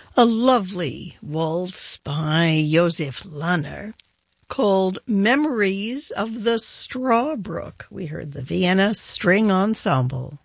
A lovely waltz by Josef Lanner called Memories of the Strawbrook. We heard the Vienna String Ensemble.